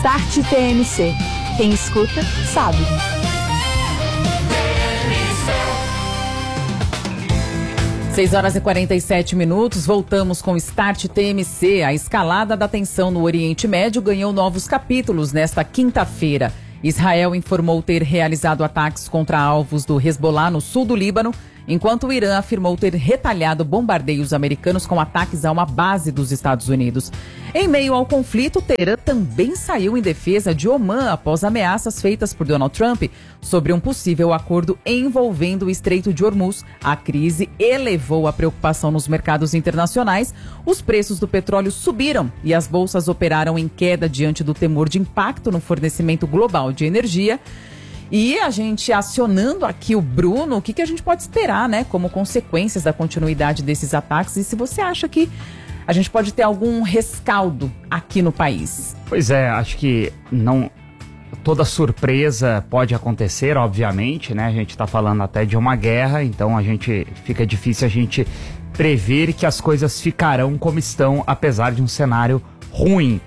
Start TMC. Quem escuta, sabe. 6h47, voltamos com Start TMC. A escalada da tensão no Oriente Médio ganhou novos capítulos nesta quinta-feira. Israel informou ter realizado ataques contra alvos do Hezbollah no sul do Líbano, enquanto o Irã afirmou ter retalhado bombardeios americanos com ataques a uma base dos Estados Unidos. Em meio ao conflito, Teherã também saiu em defesa de Omã após ameaças feitas por Donald Trump sobre um possível acordo envolvendo o Estreito de Hormuz. A crise elevou a preocupação nos mercados internacionais. Os preços do petróleo subiram e as bolsas operaram em queda diante do temor de impacto no fornecimento global de energia. E a gente acionando aqui o Bruno, o que a gente pode esperar, né, como consequências da continuidade desses ataques, e se você acha que a gente pode ter algum rescaldo aqui no país? Pois é, acho que não toda surpresa pode acontecer, obviamente, né? A gente está falando até de uma guerra, então fica difícil a gente prever que as coisas ficarão como estão, apesar de um cenário ruim.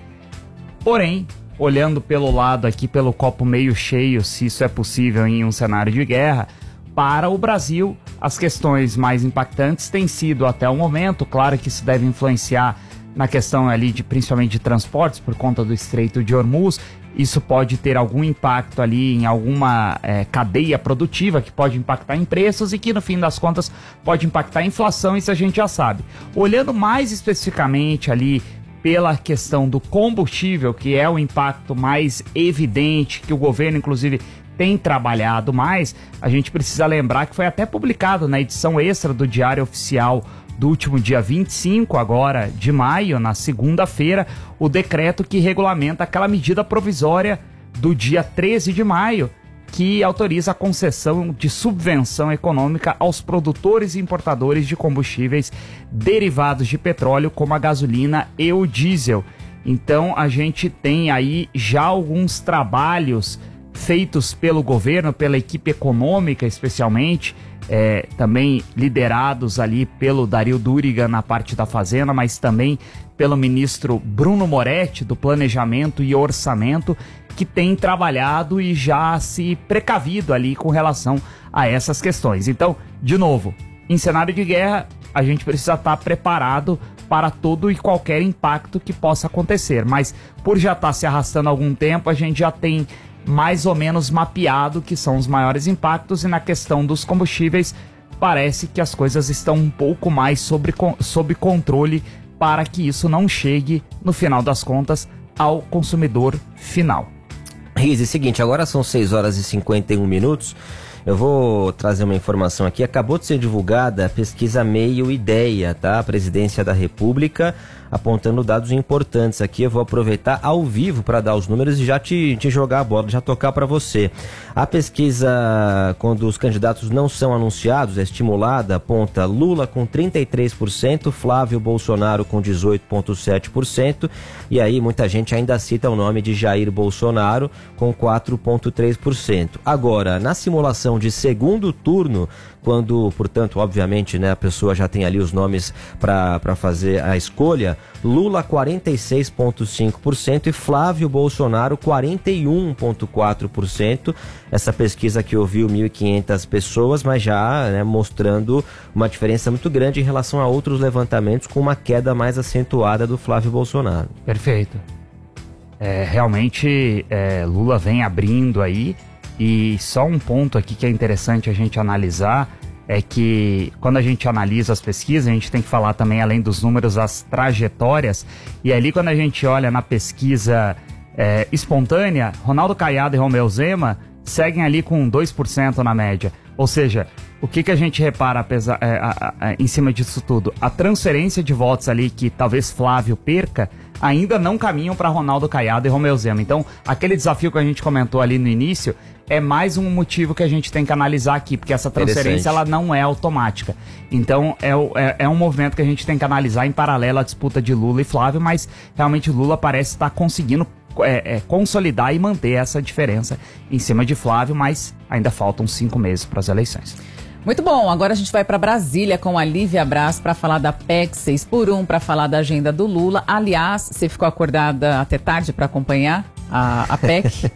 Porém, olhando pelo lado aqui, pelo copo meio cheio, se isso é possível em um cenário de guerra, para o Brasil, as questões mais impactantes têm sido até o momento, claro que isso deve influenciar na questão ali principalmente de transportes por conta do Estreito de Hormuz. Isso pode ter algum impacto ali em alguma cadeia produtiva que pode impactar em preços e que no fim das contas pode impactar a inflação, isso a gente já sabe. Olhando mais especificamente ali pela questão do combustível, que é o impacto mais evidente, que o governo inclusive tem trabalhado mais, a gente precisa lembrar que foi até publicado na edição extra do Diário Oficial do último dia 25 agora de maio, na segunda-feira, o decreto que regulamenta aquela medida provisória do dia 13 de maio, que autoriza a concessão de subvenção econômica aos produtores e importadores de combustíveis derivados de petróleo, como a gasolina e o diesel. Então a gente tem aí já alguns trabalhos feitos pelo governo, pela equipe econômica especialmente, também liderados ali pelo Dario Duriga na parte da Fazenda, mas também pelo ministro Bruno Moretti, do Planejamento e Orçamento, que tem trabalhado e já se precavido ali com relação a essas questões. Então, de novo, em cenário de guerra, a gente precisa estar preparado para todo e qualquer impacto que possa acontecer, mas por já estar se arrastando há algum tempo, a gente já tem mais ou menos mapeado que são os maiores impactos, e na questão dos combustíveis parece que as coisas estão um pouco mais sob controle para que isso não chegue, no final das contas, ao consumidor final. Rize, seguinte, agora são 6h51. Eu vou trazer uma informação aqui. Acabou de ser divulgada a pesquisa Meio Ideia, tá? A Presidência da República, apontando dados importantes aqui. Eu vou aproveitar ao vivo para dar os números e já te jogar a bola, já tocar para você. A pesquisa, quando os candidatos não são anunciados, é estimulada, aponta Lula com 33%, Flávio Bolsonaro com 18,7%, e aí muita gente ainda cita o nome de Jair Bolsonaro com 4,3%. Agora, na simulação de segundo turno, quando, portanto, obviamente, né, a pessoa já tem ali os nomes para fazer a escolha, Lula 46,5% e Flávio Bolsonaro 41,4%. Essa pesquisa que ouviu 1.500 pessoas, mas já, né, mostrando uma diferença muito grande em relação a outros levantamentos, com uma queda mais acentuada do Flávio Bolsonaro. Perfeito. Realmente, Lula vem abrindo aí. E só um ponto aqui que é interessante a gente analisar é que quando a gente analisa as pesquisas, a gente tem que falar também, além dos números, as trajetórias. E ali, quando a gente olha na pesquisa espontânea, Ronaldo Caiado e Romeu Zema seguem ali com 2% na média. Ou seja, o que a gente repara em cima disso tudo? A transferência de votos ali que talvez Flávio perca ainda não caminham para Ronaldo Caiado e Romeu Zema. Então, aquele desafio que a gente comentou ali no início é mais um motivo que a gente tem que analisar aqui, porque essa transferência ela não é automática. Então, é um movimento que a gente tem que analisar em paralelo à disputa de Lula e Flávio, mas realmente Lula parece estar conseguindo consolidar e manter essa diferença em cima de Flávio, mas ainda faltam 5 meses para as eleições. Muito bom, agora a gente vai para Brasília com a Lívia Braz para falar da PEC 6x1, para falar da agenda do Lula. Aliás, você ficou acordada até tarde para acompanhar? a PEC?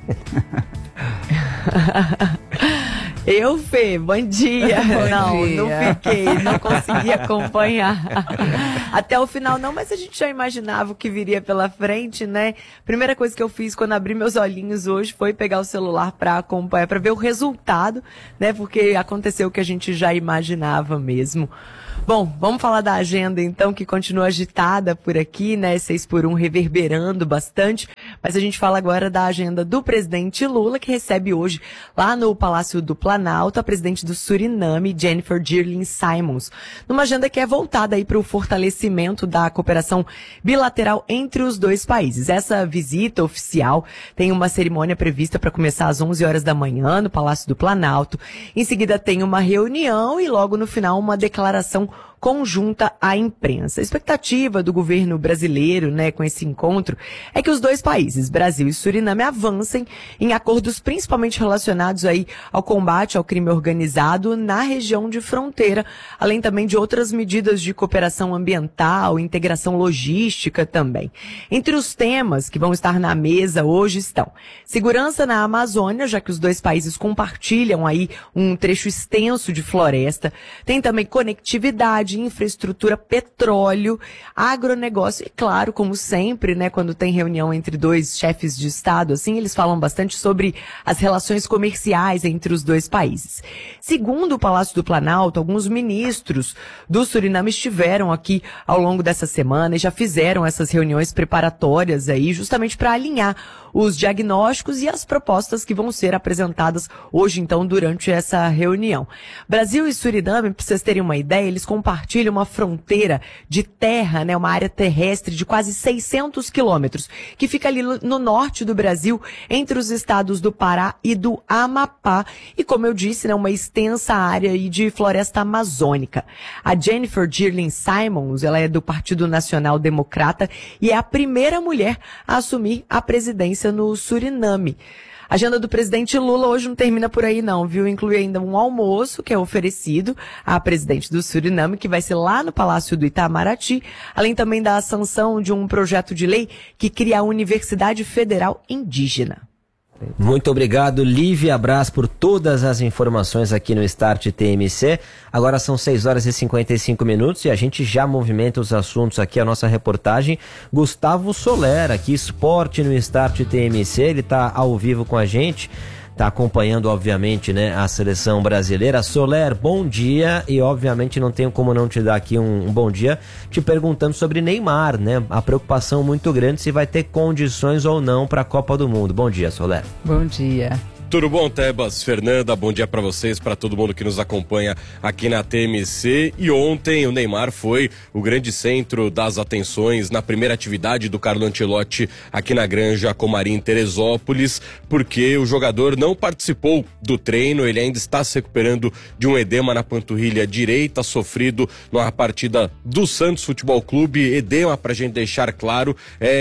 Eu, Fê, bom dia. Não fiquei, não consegui acompanhar até o final não, mas a gente já imaginava o que viria pela frente, né? Primeira coisa que eu fiz quando abri meus olhinhos hoje foi pegar o celular para acompanhar, para ver o resultado, né? Porque aconteceu o que a gente já imaginava mesmo. Bom, vamos falar da agenda então, que continua agitada por aqui, né? 6x1 reverberando bastante, mas a gente fala agora da agenda do presidente Lula, que recebe hoje lá no Palácio do Planalto a presidente do Suriname, Jennifer Dirlin Simons, numa agenda que é voltada aí para o fortalecimento da cooperação bilateral entre os dois países. Essa visita oficial tem uma cerimônia prevista para começar às 11 horas da manhã no Palácio do Planalto. Em seguida tem uma reunião e logo no final uma declaração conjunta à imprensa. A expectativa do governo brasileiro, né, com esse encontro, é que os dois países, Brasil e Suriname, avancem em acordos principalmente relacionados aí ao combate ao crime organizado na região de fronteira, além também de outras medidas de cooperação ambiental, integração logística também. Entre os temas que vão estar na mesa hoje estão segurança na Amazônia, já que os dois países compartilham aí um trecho extenso de floresta, tem também conectividade, infraestrutura, petróleo, agronegócio e, claro, como sempre, né, quando tem reunião entre dois chefes de Estado, assim, eles falam bastante sobre as relações comerciais entre os dois países. Segundo o Palácio do Planalto, alguns ministros do Suriname estiveram aqui ao longo dessa semana e já fizeram essas reuniões preparatórias aí, justamente para alinhar os diagnósticos e as propostas que vão ser apresentadas hoje, então, durante essa reunião. Brasil e Suriname, para vocês terem uma ideia, eles compartilham uma fronteira de terra, né, uma área terrestre de quase 600 quilômetros, que fica ali no norte do Brasil, entre os estados do Pará e do Amapá, e como eu disse, né, uma extensa área aí de floresta amazônica. A Jennifer Dirlin Simons, ela é do Partido Nacional Democrata e é a primeira mulher a assumir a presidência no Suriname. A agenda do presidente Lula hoje não termina por aí não, viu? Inclui ainda um almoço que é oferecido à presidente do Suriname, que vai ser lá no Palácio do Itamaraty, além também da sanção de um projeto de lei que cria a Universidade Federal Indígena. Muito obrigado, Lívia Braz, por todas as informações aqui no Start TMC. Agora são 6 horas e 55 minutos e a gente já movimenta os assuntos aqui, a nossa reportagem. Gustavo Soler, aqui, Esporte no Start TMC, ele está ao vivo com a gente. Está acompanhando, obviamente, né, a seleção brasileira. Soler, bom dia, e obviamente não tenho como não te dar aqui um bom dia, te perguntando sobre Neymar, né? A preocupação muito grande se vai ter condições ou não para a Copa do Mundo. Bom dia, Soler. Bom dia. Tudo bom, Tebas? Fernanda, bom dia para vocês, para todo mundo que nos acompanha aqui na TMC. E ontem o Neymar foi o grande centro das atenções na primeira atividade do Carlo Ancelotti aqui na Granja Comari, em Teresópolis, porque o jogador não participou do treino, ele ainda está se recuperando de um edema na panturrilha direita, sofrido na partida do Santos Futebol Clube. Edema, pra gente deixar claro,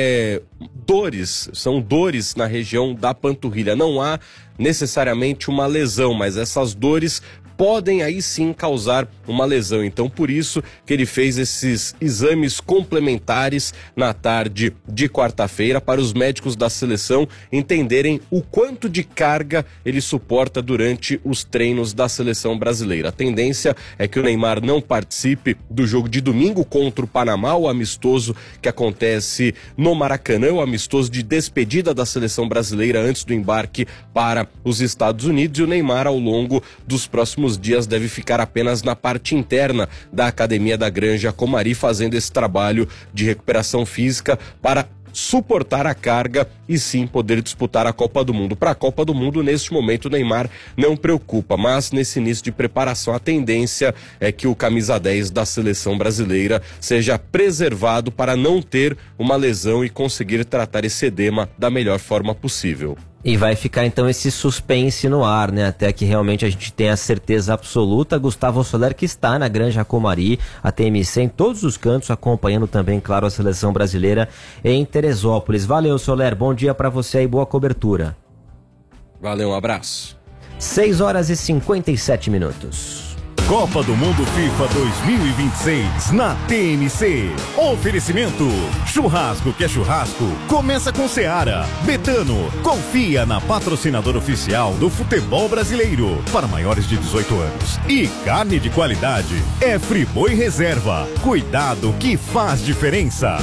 são dores na região da panturrilha. Não há necessariamente uma lesão, mas essas dores podem aí sim causar uma lesão. Então, por isso que ele fez esses exames complementares na tarde de quarta-feira para os médicos da seleção entenderem o quanto de carga ele suporta durante os treinos da seleção brasileira. A tendência é que o Neymar não participe do jogo de domingo contra o Panamá, o amistoso que acontece no Maracanã, o amistoso de despedida da seleção brasileira antes do embarque para os Estados Unidos, e o Neymar, ao longo dos próximos dias, deve ficar apenas na parte interna da Academia da Granja Comari, fazendo esse trabalho de recuperação física para suportar a carga e sim poder disputar a Copa do Mundo. Para a Copa do Mundo, neste momento, o Neymar não preocupa, mas nesse início de preparação, a tendência é que o camisa 10 da seleção brasileira seja preservado para não ter uma lesão e conseguir tratar esse edema da melhor forma possível. E vai ficar então esse suspense no ar, né? Até que realmente a gente tenha certeza absoluta. Gustavo Soler, que está na Granja Comari, a TMC em todos os cantos, acompanhando também, claro, a seleção brasileira em Teresópolis. Valeu, Soler, bom dia para você e boa cobertura. Valeu, um abraço. 6 horas e 57 minutos. Copa do Mundo FIFA 2026 na TMC. Oferecimento: churrasco que é churrasco, começa com Seara. Betano, confia na patrocinadora oficial do futebol brasileiro para maiores de 18 anos. E carne de qualidade é Friboi Reserva. Cuidado que faz diferença.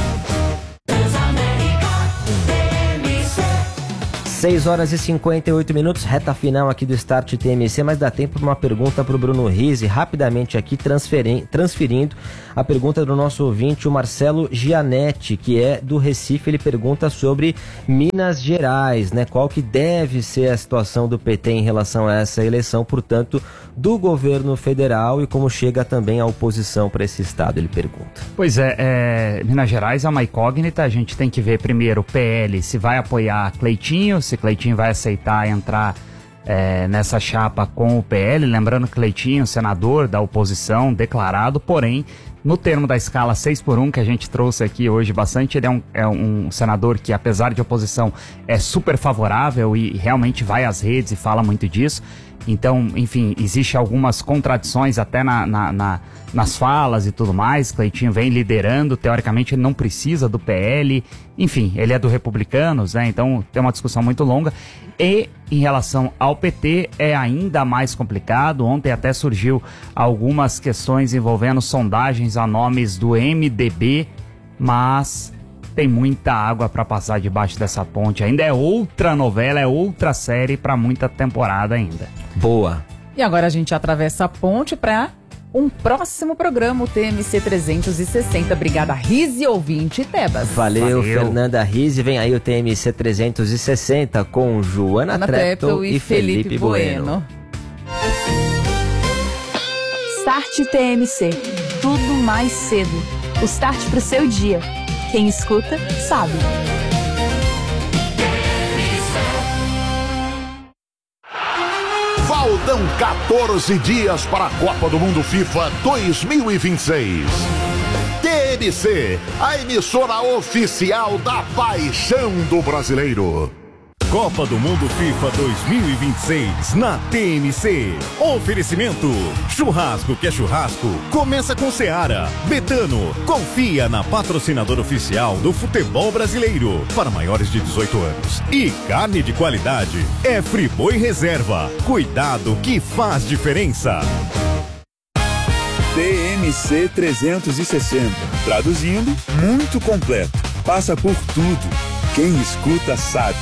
6 horas e 58 minutos, reta final aqui do Start TMC, mas dá tempo para uma pergunta para o Bruno Rizzi, rapidamente aqui transferindo a pergunta do nosso ouvinte, o Marcelo Gianetti, que é do Recife. Ele pergunta sobre Minas Gerais, né? Qual que deve ser a situação do PT em relação a essa eleição, portanto, do governo federal, e como chega também a oposição para esse estado, ele pergunta. Pois é, Minas Gerais é uma incógnita, a gente tem que ver primeiro o PL se vai apoiar Cleitinho, se Cleitinho vai aceitar entrar nessa chapa com o PL, lembrando que Cleitinho, senador da oposição, declarado, porém, no termo da escala 6x1, que a gente trouxe aqui hoje bastante, ele é um senador que, apesar de oposição, é super favorável e realmente vai às redes e fala muito disso. Então, enfim, existe algumas contradições até nas falas e tudo mais. Cleitinho vem liderando, teoricamente ele não precisa do PL, enfim, ele é do Republicanos, né? Então tem uma discussão muito longa. E em relação ao PT é ainda mais complicado. Ontem até surgiu algumas questões envolvendo sondagens a nomes do MDB, mas tem muita água para passar debaixo dessa ponte. Ainda é outra novela, é outra série para muita temporada ainda. Boa. E agora a gente atravessa a ponte para um próximo programa, o TMC 360. Obrigada, Rizzi, ouvinte Tebas. Valeu, Fernanda Rizzi. Vem aí o TMC 360 com Joana Treptow e Felipe Bueno. Start TMC. Tudo mais cedo. O start pro seu dia. Quem escuta, sabe. Faltam 14 dias para a Copa do Mundo FIFA 2026. TMC, a emissora oficial da paixão do brasileiro. Copa do Mundo FIFA 2026 na TMC. Oferecimento: churrasco que é churrasco, começa com Seara. Betano, confia na patrocinadora oficial do futebol brasileiro para maiores de 18 anos. E carne de qualidade é Friboi Reserva. Cuidado que faz diferença. TMC 360. Traduzindo, muito completo. Passa por tudo. Quem escuta sabe.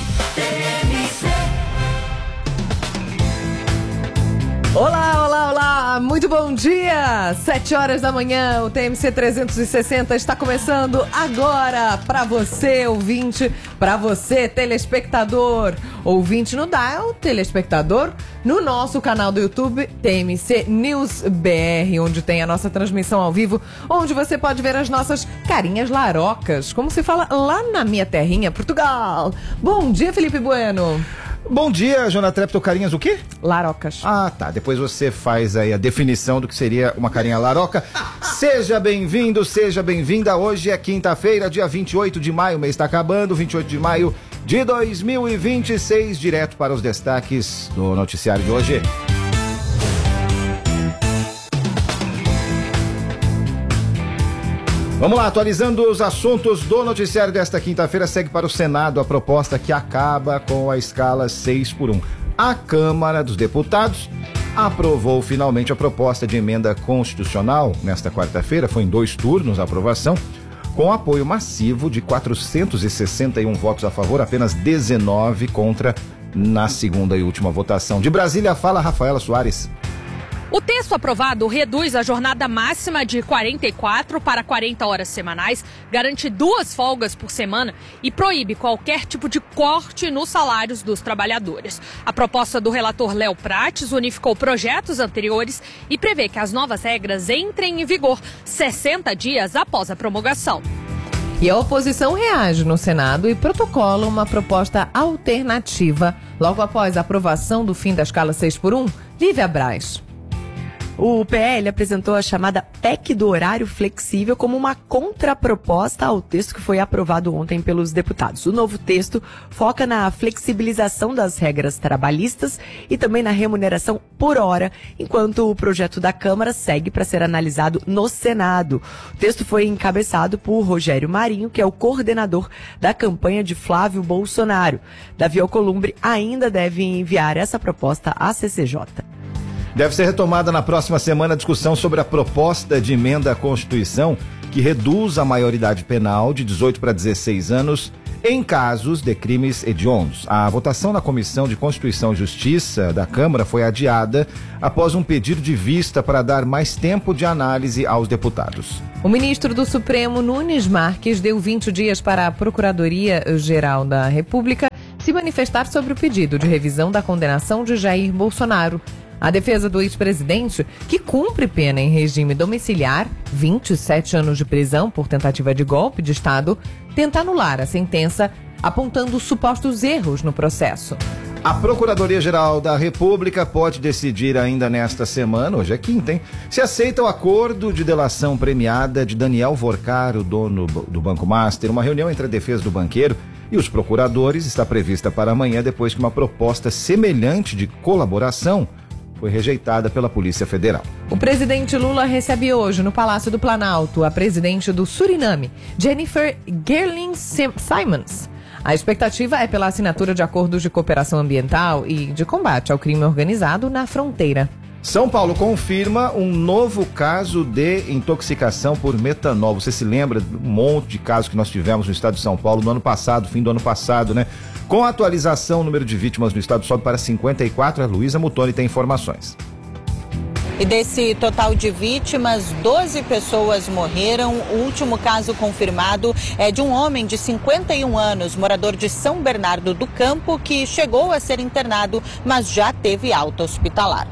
Olá, olá, olá, muito bom dia! 7 horas da manhã, o TMC 360 está começando agora para você, ouvinte, para você, telespectador. Ouvinte no dial, telespectador, no nosso canal do YouTube, TMC News BR, onde tem a nossa transmissão ao vivo, onde você pode ver as nossas carinhas larocas, como se fala lá na minha terrinha, Portugal. Bom dia, Felipe Bueno. Bom dia, Joana Treptow, carinhas o quê? Larocas. Ah, tá. Depois você faz aí a definição do que seria uma carinha laroca. Seja bem-vindo, seja bem-vinda. Hoje é quinta-feira, dia 28 de maio, o mês está acabando, 28 de maio de 2026, direto para os destaques do noticiário de hoje. Vamos lá, atualizando os assuntos do noticiário desta quinta-feira, segue para o Senado a proposta que acaba com a escala 6x1. A Câmara dos Deputados aprovou finalmente a proposta de emenda constitucional nesta quarta-feira, foi em 2 turnos a aprovação, com apoio massivo de 461 votos a favor, apenas 19 contra na segunda e última votação. De Brasília, fala Rafaela Soares. O texto aprovado reduz a jornada máxima de 44 para 40 horas semanais, garante 2 folgas por semana e proíbe qualquer tipo de corte nos salários dos trabalhadores. A proposta do relator Léo Prates unificou projetos anteriores e prevê que as novas regras entrem em vigor 60 dias após a promulgação. E a oposição reage no Senado e protocola uma proposta alternativa logo após a aprovação do fim da escala 6x1. Lívia Braz. O PL apresentou a chamada PEC do horário flexível como uma contraproposta ao texto que foi aprovado ontem pelos deputados. O novo texto foca na flexibilização das regras trabalhistas e também na remuneração por hora, enquanto o projeto da Câmara segue para ser analisado no Senado. O texto foi encabeçado por Rogério Marinho, que é o coordenador da campanha de Flávio Bolsonaro. Davi Alcolumbre ainda deve enviar essa proposta à CCJ. Deve ser retomada na próxima semana a discussão sobre a proposta de emenda à Constituição que reduz a maioridade penal de 18 para 16 anos em casos de crimes hediondos. A votação na Comissão de Constituição e Justiça da Câmara foi adiada após um pedido de vista para dar mais tempo de análise aos deputados. O ministro do Supremo, Nunes Marques, deu 20 dias para a Procuradoria-Geral da República se manifestar sobre o pedido de revisão da condenação de Jair Bolsonaro. A defesa do ex-presidente, que cumpre pena em regime domiciliar, 27 anos de prisão por tentativa de golpe de Estado, tenta anular a sentença, apontando supostos erros no processo. A Procuradoria-Geral da República pode decidir ainda nesta semana, hoje é quinta, hein? Se aceita o acordo de delação premiada de Daniel Vorcar, o dono do Banco Master. Uma reunião entre a defesa do banqueiro e os procuradores está prevista para amanhã, depois que uma proposta semelhante de colaboração foi rejeitada pela Polícia Federal. O presidente Lula recebe hoje no Palácio do Planalto a presidente do Suriname, Jennifer Gerling Simons. A expectativa é pela assinatura de acordos de cooperação ambiental e de combate ao crime organizado na fronteira. São Paulo confirma um novo caso de intoxicação por metanol. Você se lembra de um monte de casos que nós tivemos no estado de São Paulo no ano passado, fim do ano passado, né? Com a atualização, o número de vítimas no estado sobe para 54. A Luísa Mutoni tem informações. E desse total de vítimas, 12 pessoas morreram. O último caso confirmado é de um homem de 51 anos, morador de São Bernardo do Campo, que chegou a ser internado, mas já teve alta hospitalar.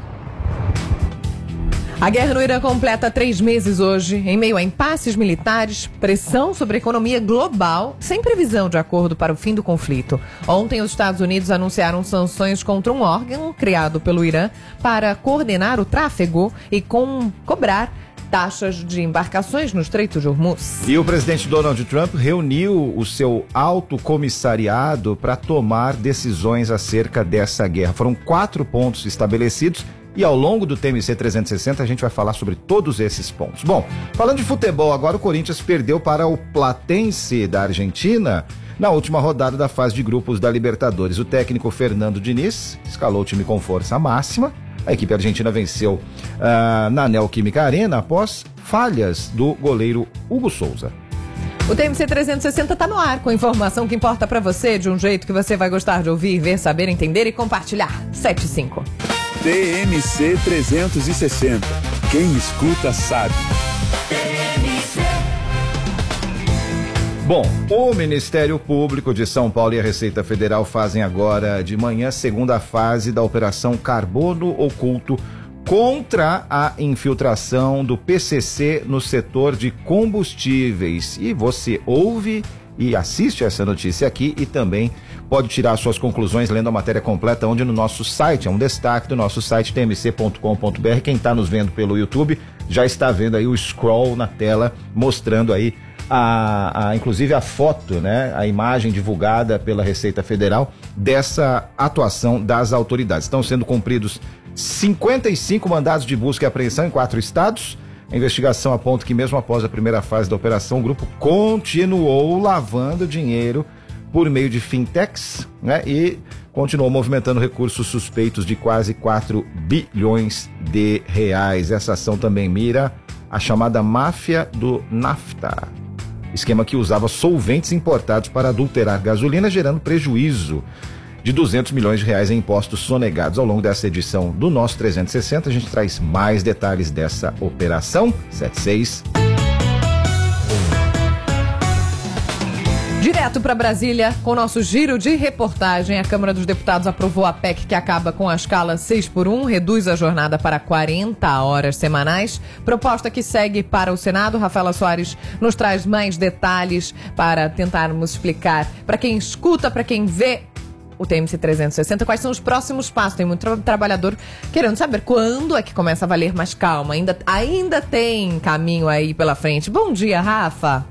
A guerra no Irã completa 3 meses hoje, em meio a impasses militares, pressão sobre a economia global, sem previsão de acordo para o fim do conflito. Ontem, os Estados Unidos anunciaram sanções contra um órgão criado pelo Irã para coordenar o tráfego e cobrar taxas de embarcações no Estreito de Hormuz. E o presidente Donald Trump reuniu o seu alto comissariado para tomar decisões acerca dessa guerra. Foram 4 pontos estabelecidos. E ao longo do TMC 360 a gente vai falar sobre todos esses pontos. Bom, falando de futebol, agora o Corinthians perdeu para o Platense da Argentina na última rodada da fase de grupos da Libertadores. O técnico Fernando Diniz escalou o time com força máxima. A equipe argentina venceu na Neoquímica Arena após falhas do goleiro Hugo Souza. O TMC 360 tá no ar, com informação que importa para você, de um jeito que você vai gostar de ouvir, ver, saber, entender e compartilhar. 75. TMC 360. Quem escuta sabe. Bom, o Ministério Público de São Paulo e a Receita Federal fazem agora de manhã a segunda fase da Operação Carbono Oculto contra a infiltração do PCC no setor de combustíveis. E você ouve e assiste essa notícia aqui e também pode tirar suas conclusões lendo a matéria completa onde no nosso site, é um destaque do nosso site tmc.com.br. Quem está nos vendo pelo YouTube já está vendo aí o scroll na tela mostrando aí inclusive a foto, né, a imagem divulgada pela Receita Federal dessa atuação das autoridades. Estão sendo cumpridos 55 mandados de busca e apreensão em 4 estados. A investigação aponta que mesmo após a primeira fase da operação, o grupo continuou lavando dinheiro por meio de fintechs, né, e continuou movimentando recursos suspeitos de quase 4 bilhões de reais. Essa ação também mira a chamada máfia do nafta, esquema que usava solventes importados para adulterar gasolina, gerando prejuízo de 200 milhões de reais em impostos sonegados. Ao longo dessa edição do nosso 360, a gente traz mais detalhes dessa operação. 76. Direto para Brasília, com o nosso giro de reportagem, a Câmara dos Deputados aprovou a PEC que acaba com a escala 6x1, reduz a jornada para 40 horas semanais. Proposta que segue para o Senado. Rafaela Soares nos traz mais detalhes para tentarmos explicar para quem escuta, para quem vê, o TMC 360. Quais são os próximos passos? Tem muito trabalhador querendo saber quando é que começa a valer, mas calma, ainda tem caminho aí pela frente. Bom dia, Rafa.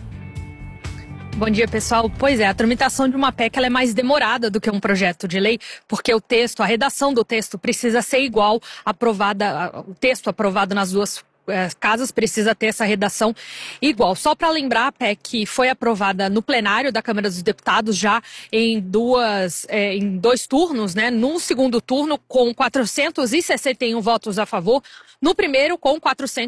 Bom dia, pessoal. Pois é, a tramitação de uma PEC ela é mais demorada do que um projeto de lei, porque o texto, a redação do texto precisa ser igual, o texto aprovado nas duas casas precisa ter essa redação igual. Só para lembrar, a PEC foi aprovada no plenário da Câmara dos Deputados já em dois turnos, né? No segundo turno, com 461 votos a favor, no primeiro com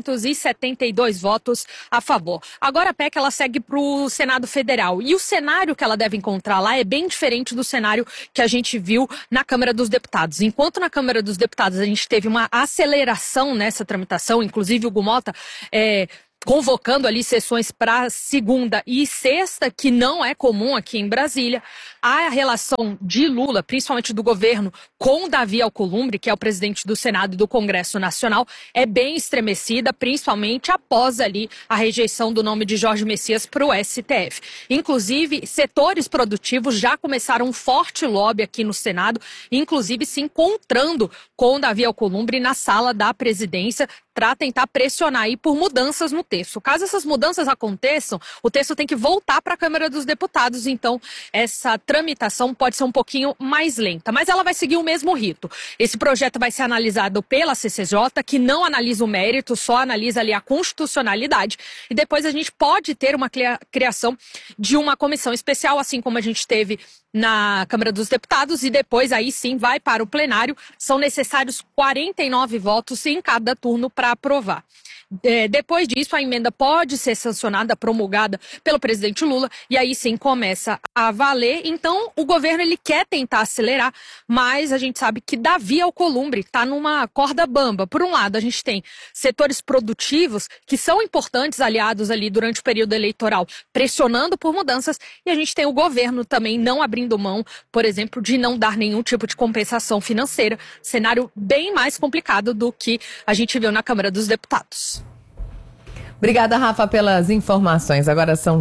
472 votos a favor. Agora a PEC ela segue para o Senado Federal e o cenário que ela deve encontrar lá é bem diferente do cenário que a gente viu na Câmara dos Deputados. Enquanto na Câmara dos Deputados a gente teve uma aceleração nessa tramitação, inclusive o Gumota convocando ali sessões para segunda e sexta, que não é comum aqui em Brasília. A relação de Lula, principalmente do governo, com Davi Alcolumbre, que é o presidente do Senado e do Congresso Nacional, é bem estremecida, principalmente após ali a rejeição do nome de Jorge Messias para o STF. Inclusive, setores produtivos já começaram um forte lobby aqui no Senado, inclusive se encontrando com Davi Alcolumbre na sala da presidência, para tentar pressionar aí por mudanças no texto. Caso essas mudanças aconteçam, o texto tem que voltar para a Câmara dos Deputados, então essa tramitação pode ser um pouquinho mais lenta, mas ela vai seguir o mesmo rito. Esse projeto vai ser analisado pela CCJ, que não analisa o mérito, só analisa ali a constitucionalidade, e depois a gente pode ter uma criação de uma comissão especial, assim como a gente teve na Câmara dos Deputados, e depois aí sim vai para o plenário. São necessários 49 votos em cada turno para aprovar. Depois disso, a emenda pode ser sancionada, promulgada pelo presidente Lula, e aí sim começa a valer. Então, o governo ele quer tentar acelerar, mas a gente sabe que Davi Alcolumbre está numa corda bamba. Por um lado, a gente tem setores produtivos que são importantes, aliados ali durante o período eleitoral, pressionando por mudanças, e a gente tem o governo também não abrindo mão, por exemplo, de não dar nenhum tipo de compensação financeira. Cenário bem mais complicado do que a gente viu na Câmara dos Deputados. Obrigada, Rafa, pelas informações. Agora são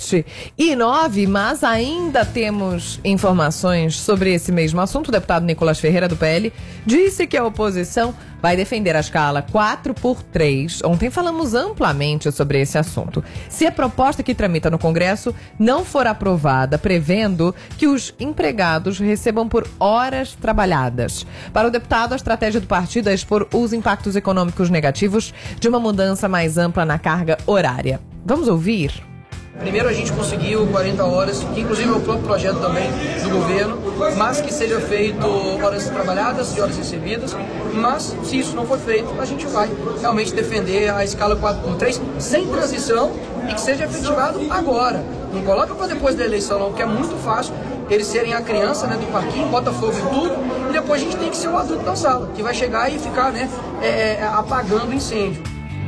7h09, mas ainda temos informações sobre esse mesmo assunto. O deputado Nicolas Ferreira, do PL, disse que a oposição vai defender a escala 4x3. Ontem falamos amplamente sobre esse assunto. Se a proposta que tramita no Congresso não for aprovada, prevendo que os empregados recebam por horas trabalhadas. Para o deputado, a estratégia do partido é expor os impactos econômicos negativos de uma mudança mais ampla na carga horária. Vamos ouvir? Primeiro a gente conseguiu 40 horas, que inclusive é o próprio projeto também do governo, mas que seja feito horas trabalhadas e horas recebidas, mas se isso não for feito, a gente vai realmente defender a escala 4x3 sem transição e que seja efetivado agora. Não coloca para depois da eleição não, porque é muito fácil eles serem a criança, né, do parquinho, bota fogo em tudo, e depois a gente tem que ser o adulto da sala, que vai chegar e ficar, né, apagando o incêndio.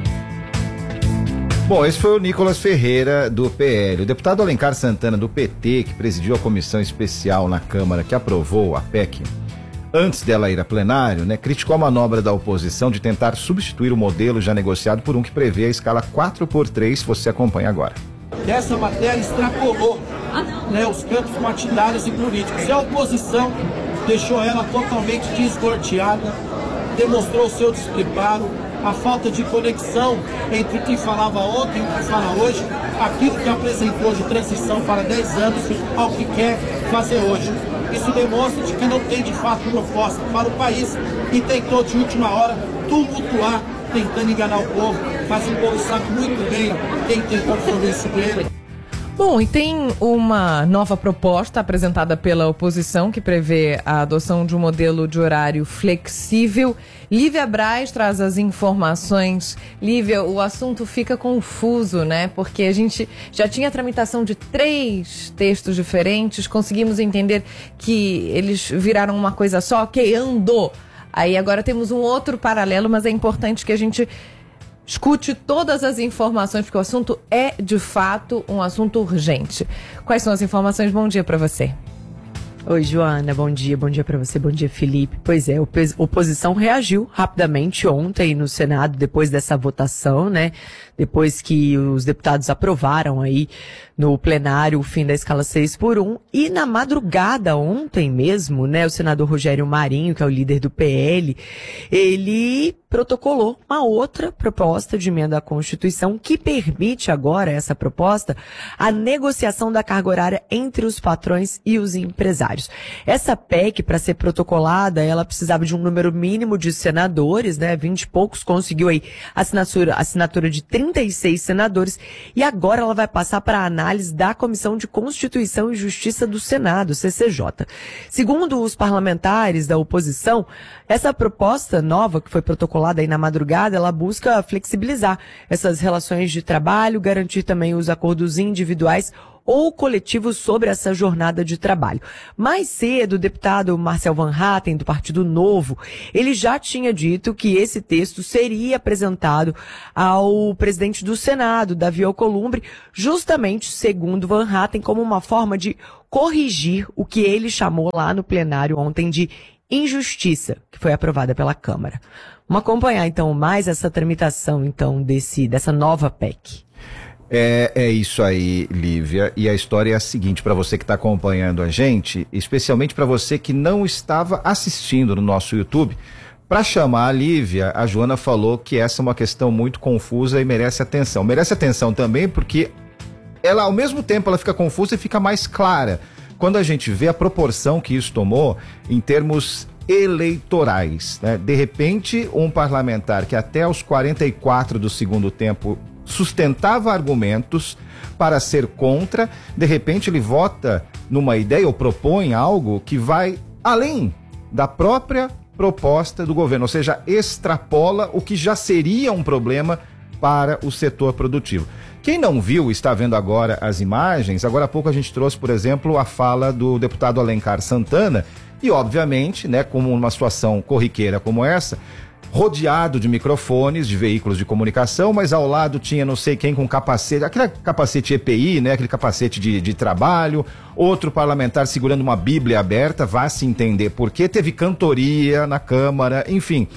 Bom, esse foi o Nicolas Ferreira, do PL. O deputado Alencar Santana, do PT, que presidiu a comissão especial na Câmara que aprovou a PEC, antes dela ir a plenário, né, criticou a manobra da oposição de tentar substituir o modelo já negociado por um que prevê a escala 4x3, você acompanha agora. Essa matéria extrapolou, né, os campos partidários e políticos. E a oposição deixou ela totalmente desnorteada, demonstrou o seu despreparo, a falta de conexão entre o que falava ontem e o que fala hoje, aquilo que apresentou de transição para 10 anos ao que quer fazer hoje. Isso demonstra de que não tem de fato proposta para o país e tentou de última hora tumultuar, tentando enganar o povo, mas o povo sabe muito bem quem tentou fazer isso dele. Bom, e tem uma nova proposta apresentada pela oposição que prevê a adoção de um modelo de horário flexível. Lívia Braz traz as informações. Lívia, o assunto fica confuso, né? Porque a gente já tinha a tramitação de 3 textos diferentes, conseguimos entender que eles viraram uma coisa só, que andou. Aí agora temos um outro paralelo, mas é importante que a gente escute todas as informações, porque o assunto é, de fato, um assunto urgente. Quais são as informações? Bom dia para você. Oi, Joana, bom dia pra você, bom dia, Felipe. Pois é, a oposição reagiu rapidamente ontem no Senado, depois dessa votação, né? Depois que os deputados aprovaram aí no plenário o fim da escala 6x1. E na madrugada ontem mesmo, né, o senador Rogério Marinho, que é o líder do PL, ele protocolou uma outra proposta de emenda à Constituição que permite agora, essa proposta, a negociação da carga horária entre os patrões e os empresários. Essa PEC, para ser protocolada, ela precisava de um número mínimo de senadores, né, 20 e poucos, conseguiu aí assinatura de 36 senadores, e agora ela vai passar para a análise da Comissão de Constituição e Justiça do Senado, CCJ. Segundo os parlamentares da oposição, essa proposta nova que foi protocolada aí na madrugada, ela busca flexibilizar essas relações de trabalho, garantir também os acordos individuais ou coletivos sobre essa jornada de trabalho. Mais cedo, o deputado Marcel Van Hatten, do Partido Novo, ele já tinha dito que esse texto seria apresentado ao presidente do Senado, Davi Alcolumbre, justamente, segundo Van Hatten, como uma forma de corrigir o que ele chamou lá no plenário ontem de injustiça, que foi aprovada pela Câmara. Vamos acompanhar, então, mais essa tramitação, então, dessa nova PEC. É isso aí, Lívia, e a história é a seguinte, para você que está acompanhando a gente, especialmente para você que não estava assistindo no nosso YouTube, para chamar a Lívia, a Joana falou que essa é uma questão muito confusa e merece atenção. Merece atenção também porque ela, ao mesmo tempo, ela fica confusa e fica mais clara quando a gente vê a proporção que isso tomou em termos eleitorais, né? De repente, um parlamentar que até os 44 do segundo tempo sustentava argumentos para ser contra, de repente ele vota numa ideia ou propõe algo que vai além da própria proposta do governo, ou seja, extrapola o que já seria um problema para o setor produtivo. Quem não viu, está vendo agora as imagens, agora há pouco a gente trouxe, por exemplo, a fala do deputado Alencar Santana, e obviamente, né, como uma situação corriqueira como essa, rodeado de microfones, de veículos de comunicação, mas ao lado tinha não sei quem com capacete, aquele capacete EPI, né, aquele capacete de trabalho, outro parlamentar segurando uma bíblia aberta, vá se entender porque teve cantoria na Câmara, enfim.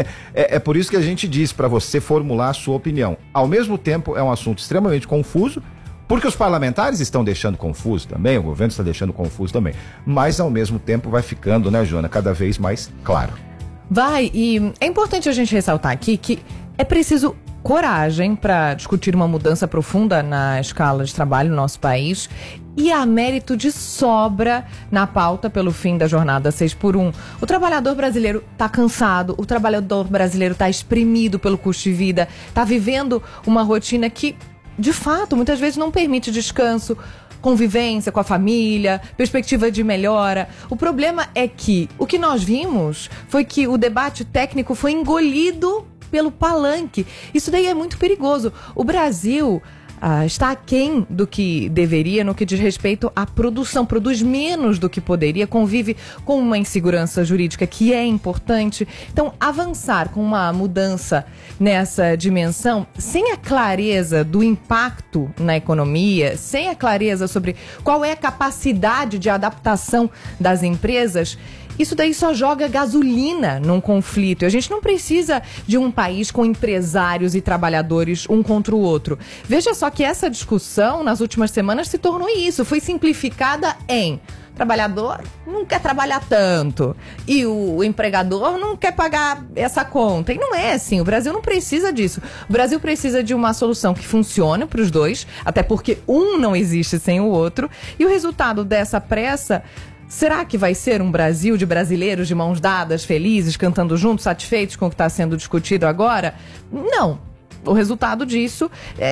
É por isso que a gente diz para você formular a sua opinião. Ao mesmo tempo, é um assunto extremamente confuso, porque os parlamentares estão deixando confuso também, o governo está deixando confuso também, mas ao mesmo tempo vai ficando, né, Joana, cada vez mais claro. Vai, e é importante a gente ressaltar aqui que é preciso coragem para discutir uma mudança profunda na escala de trabalho no nosso país, e há mérito de sobra na pauta pelo fim da jornada 6x1. O trabalhador brasileiro está cansado, o trabalhador brasileiro está exprimido pelo custo de vida, está vivendo uma rotina que, de fato, muitas vezes não permite descanso, convivência com a família, perspectiva de melhora. O problema é que o que nós vimos foi que o debate técnico foi engolido pelo palanque. Isso daí é muito perigoso. O Brasil está aquém do que deveria no que diz respeito à produção, produz menos do que poderia, convive com uma insegurança jurídica que é importante. Então, avançar com uma mudança nessa dimensão, sem a clareza do impacto na economia, sem a clareza sobre qual é a capacidade de adaptação das empresas, isso daí só joga gasolina num conflito. A gente não precisa de um país com empresários e trabalhadores um contra o outro. Veja só que essa discussão nas últimas semanas se tornou isso, foi simplificada em trabalhador não quer trabalhar tanto e o empregador não quer pagar essa conta. E não é assim, o Brasil não precisa disso. O Brasil precisa de uma solução que funcione para os dois, até porque um não existe sem o outro, e o resultado dessa pressa, será que vai ser um Brasil de brasileiros de mãos dadas, felizes, cantando juntos, satisfeitos com o que está sendo discutido agora? Não. O resultado disso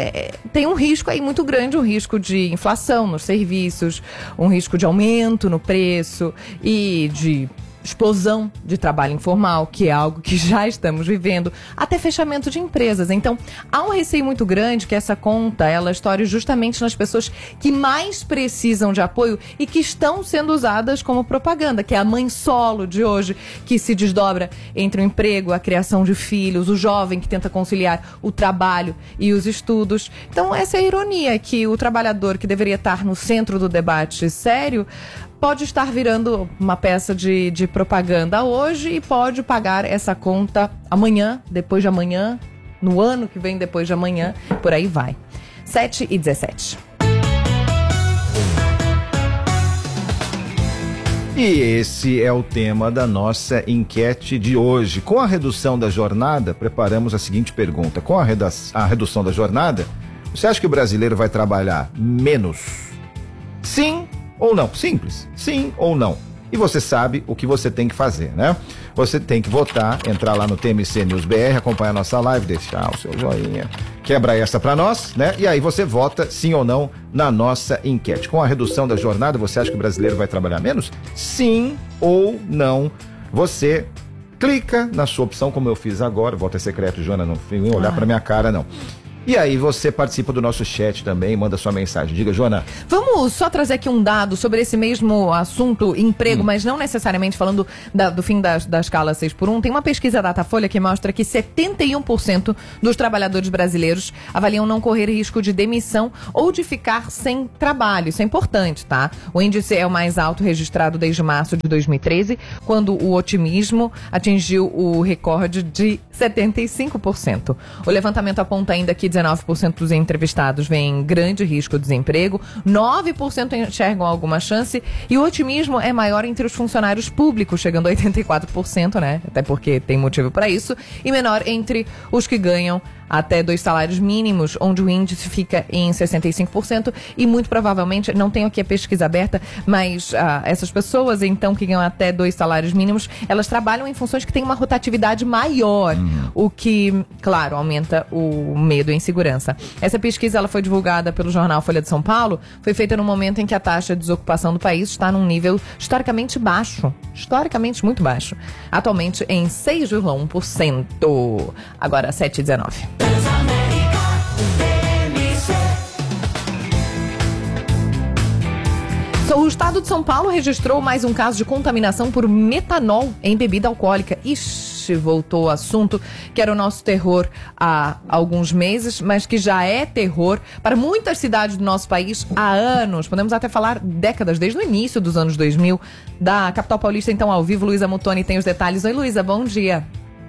tem um risco aí muito grande, um risco de inflação nos serviços, um risco de aumento no preço e de explosão de trabalho informal, que é algo que já estamos vivendo, até fechamento de empresas. Então, há um receio muito grande que essa conta, ela estoure justamente nas pessoas que mais precisam de apoio e que estão sendo usadas como propaganda, que é a mãe solo de hoje, que se desdobra entre o emprego, a criação de filhos, o jovem que tenta conciliar o trabalho e os estudos. Então, essa é a ironia, que o trabalhador que deveria estar no centro do debate sério pode estar virando uma peça de propaganda hoje e pode pagar essa conta amanhã, depois de amanhã, no ano que vem depois de amanhã, por aí vai. 7h17. E esse é o tema da nossa enquete de hoje. Com a redução da jornada, preparamos a seguinte pergunta. Com a redução da jornada, você acha que o brasileiro vai trabalhar menos? Sim ou não? Simples. Sim ou não? E você sabe o que você tem que fazer, né? Você tem que votar, entrar lá no TMC News BR, acompanhar a nossa live, deixar o seu joinha, quebra essa pra nós, né? E aí você vota sim ou não na nossa enquete. Com a redução da jornada, você acha que o brasileiro vai trabalhar menos? Sim ou não? Você clica na sua opção, como eu fiz agora, voto é secreto, Joana, não vem olhar pra minha cara, não. E aí você participa do nosso chat também, manda sua mensagem. Diga, Joana. Vamos só trazer aqui um dado sobre esse mesmo assunto, emprego, mas não necessariamente falando do fim da escala 6x1. Tem uma pesquisa da Datafolha que mostra que 71% dos trabalhadores brasileiros avaliam não correr risco de demissão ou de ficar sem trabalho. Isso é importante, tá? O índice é o mais alto registrado desde março de 2013, quando o otimismo atingiu o recorde de 75%. O levantamento aponta ainda que 19% dos entrevistados veem grande risco de desemprego, 9% enxergam alguma chance e o otimismo é maior entre os funcionários públicos, chegando a 84%, né? Até porque tem motivo para isso, e menor entre os que ganham até 2 salários mínimos, onde o índice fica em 65%, e muito provavelmente, não tenho aqui a pesquisa aberta, mas essas pessoas, então, que ganham até 2 salários mínimos, elas trabalham em funções que têm uma rotatividade maior, o que, claro, aumenta o medo e insegurança. Essa pesquisa ela foi divulgada pelo jornal Folha de São Paulo, foi feita no momento em que a taxa de desocupação do país está num nível historicamente baixo, historicamente muito baixo, atualmente em 6,1%. Agora, 7h19. O estado de São Paulo registrou mais um caso de contaminação por metanol em bebida alcoólica. Ixi, voltou o assunto que era o nosso terror há alguns meses, mas que já é terror para muitas cidades do nosso país há anos. Podemos até falar décadas, desde o início dos anos 2000. Da capital paulista, então, ao vivo, Luísa Mutoni tem os detalhes. Oi, Luísa, bom dia.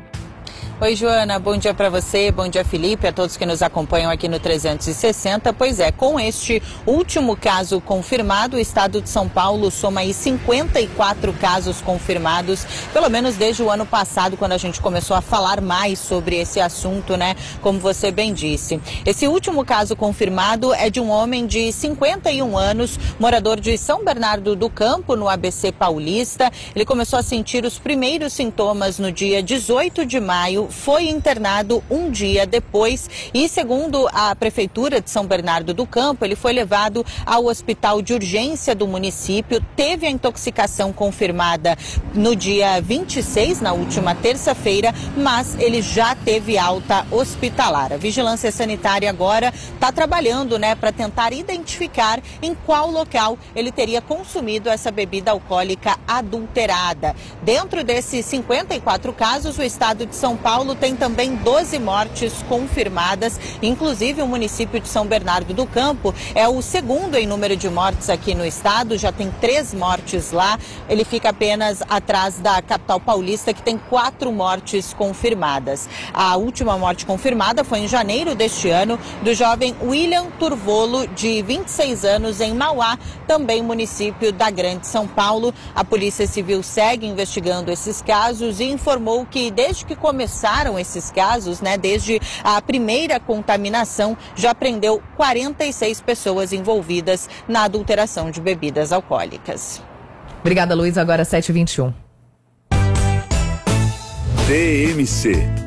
Oi, Joana, bom dia para você, bom dia, Felipe, a todos que nos acompanham aqui no 360. Pois é, com este último caso confirmado, o estado de São Paulo soma aí 54 casos confirmados, pelo menos desde o ano passado, quando a gente começou a falar mais sobre esse assunto, né? Como você bem disse. Esse último caso confirmado é de um homem de 51 anos, morador de São Bernardo do Campo, no ABC Paulista. Ele começou a sentir os primeiros sintomas no dia 18 de maio, foi internado um dia depois e, segundo a Prefeitura de São Bernardo do Campo, ele foi levado ao hospital de urgência do município, teve a intoxicação confirmada no dia 26, na última terça-feira, mas ele já teve alta hospitalar. A Vigilância Sanitária agora está trabalhando, né, para tentar identificar em qual local ele teria consumido essa bebida alcoólica adulterada. Dentro desses 54 casos, o estado de São Paulo tem também 12 mortes confirmadas, inclusive o município de São Bernardo do Campo é o segundo em número de mortes aqui no estado, já tem 3 mortes lá, ele fica apenas atrás da capital paulista, que tem 4 mortes confirmadas. A última morte confirmada foi em janeiro deste ano, do jovem William Turvolo, de 26 anos, em Mauá, também município da Grande São Paulo. A Polícia Civil segue investigando esses casos e informou que desde que começaram esses casos, né, desde a primeira contaminação, já prendeu 46 pessoas envolvidas na adulteração de bebidas alcoólicas. Obrigada, Luiz. Agora 7h21. TMC